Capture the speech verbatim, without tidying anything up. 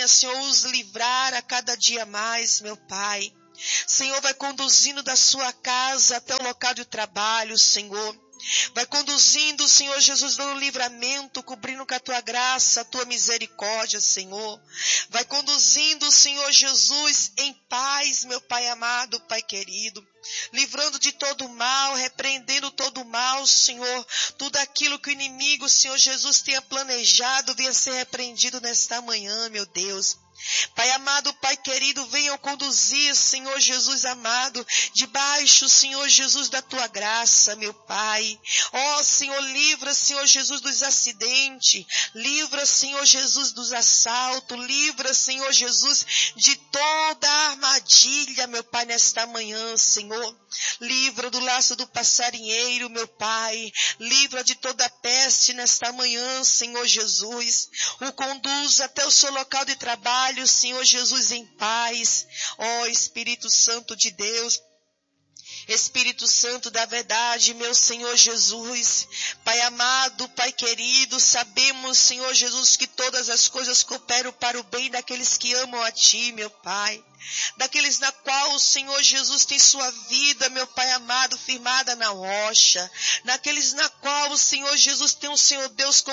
Senhor, os livrar a cada dia mais, meu Pai. Senhor, vai conduzindo da sua casa até o local de trabalho, Senhor. Vai conduzindo, Senhor Jesus, dando livramento, cobrindo com a tua graça, a tua misericórdia, Senhor. Vai conduzindo, Senhor Jesus, em paz, meu Pai amado, Pai querido. Livrando de todo mal, repreendendo todo mal, Senhor. Tudo aquilo que o inimigo, Senhor Jesus, tenha planejado, venha ser repreendido nesta manhã, meu Deus. Pai amado, Pai querido, venham conduzir, Senhor Jesus amado, debaixo, Senhor Jesus, da tua graça, meu Pai. Ó, Senhor, livra, Senhor Jesus, dos acidentes, livra, Senhor Jesus, dos assaltos, livra, Senhor Jesus, de toda a armadilha, meu Pai, nesta manhã, Senhor. Livra do laço do passarinheiro, meu Pai. Livra de toda peste nesta manhã, Senhor Jesus. O conduz até o seu local de trabalho, Senhor Jesus, em paz. Ó Espírito Santo de Deus, Espírito Santo da verdade, meu Senhor Jesus, Pai amado, Pai querido, sabemos, Senhor Jesus, que todas as coisas cooperam para o bem daqueles que amam a Ti, meu Pai. Daqueles na qual o Senhor Jesus tem sua vida, meu Pai amado, firmada na rocha. Naqueles na qual o Senhor Jesus tem o Senhor Deus como